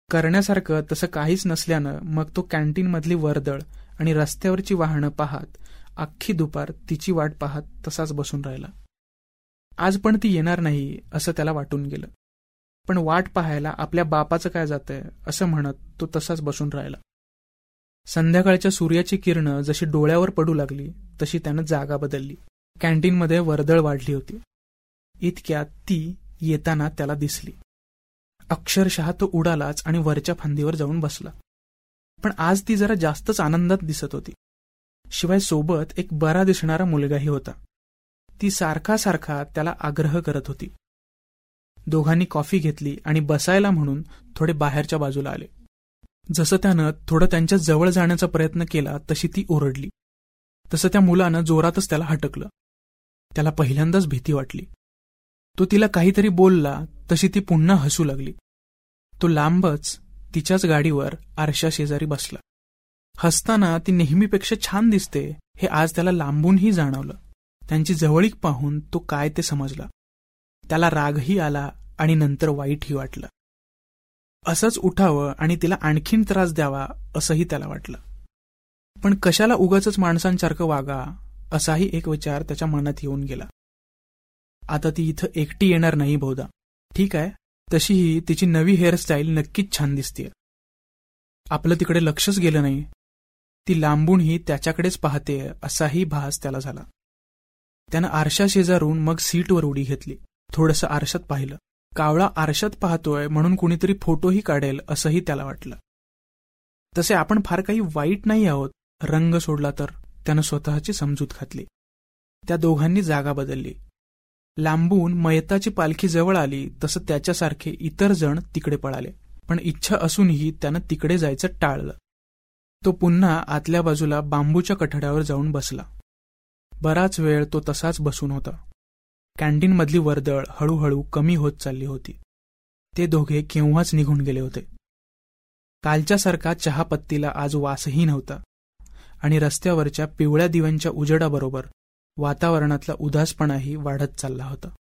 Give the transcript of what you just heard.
करण्यासारखं तसं काहीच नसल्यानं मग तो कॅन्टीनमधली वर्दळ आणि रस्त्यावरची वाहनं पाहत अख्खी दुपार तिची वाट पाहत तसाच बसून राहिला. आज पण ती येणार नाही असं त्याला वाटून गेलं. पण वाट पाहायला आपल्या बापाचं काय जातंय असं म्हणत तो तसाच बसून राहिला. संध्याकाळच्या सूर्याची किरणं जशी डोळ्यावर पडू लागली तशी त्यानं जागा बदलली. कॅन्टीनमध्ये वर्दळ वाढली होती. इतक्यात ती येताना त्याला दिसली. अक्षरशः तो उडालाच आणि वरच्या फांदीवर जाऊन बसला. पण आज ती जरा जास्तच आनंदात दिसत होती. शिवाय सोबत एक बरा दिसणारा मुलगाही होता. ती सारखा सारखा त्याला आग्रह करत होती. दोघांनी कॉफी घेतली आणि बसायला म्हणून थोडे बाहेरच्या बाजूला आले. जसं त्यानं थोडं त्यांच्या जवळ जाण्याचा प्रयत्न केला तशी ती ओरडली. तसं त्या मुलानं जोरातच त्याला हटकलं. त्याला पहिल्यांदाच भीती वाटली. तो तिला काहीतरी बोलला तशी ती पुन्हा हसू लागली. तो लांबच तिच्याच गाडीवर आरशा शेजारी बसला. हसताना ती नेहमीपेक्षा छान दिसते हे आज त्याला लांबूनही जाणवलं. त्यांची जवळीक पाहून तो काय ते समजला. त्याला रागही आला आणि नंतर वाईटही वाटलं. असंच उठावं आणि तिला आणखीन त्रास द्यावा असंही त्याला वाटलं. पण कशाला उगाचच माणसांसारखं वागा असाही एक विचार त्याच्या मनात येऊन गेला. आता ती इथं एकटी येणार नाही बहुधा. ठीक आहे, तशीही तिची नवी हेअरस्टाईल नक्कीच छान दिसतेय. आपलं तिकडे लक्षच गेलं नाही. ती लांबूनही त्याच्याकडेच पाहते असाही भास त्याला झाला. त्यानं आरशा शेजारून मग सीटवर उडी घेतली. थोडंसं आरशात पाहिलं. कावळा आरशात पाहतोय म्हणून कुणीतरी फोटोही काढेल असंही त्याला वाटलं. तसे आपण फार काही वाईट नाही आहोत रंग सोडला तर, त्यानं स्वतःची समजूत घातली. त्या दोघांनी जागा बदलली. लांबून मयताची पालखी जवळ आली तसं त्याच्यासारखे इतर जण तिकडे पळाले. पण इच्छा असूनही त्यानं तिकडे जायचं टाळलं. तो पुन्हा आतल्या बाजूला बांबूच्या कठड्यावर जाऊन बसला. बराच वेळ तो तसाच बसून होता. कॅन्टीनमधली वर्दळ हळूहळू कमी होत चालली होती. ते दोघे केव्हाच निघून गेले होते. कालच्यासारखा चहापत्तीला आज वासही नव्हता आणि रस्त्यावरच्या पिवळ्या दिव्यांच्या उजेडाबरोबर वातावरणातला उदासपणाही वाढत चालला होता.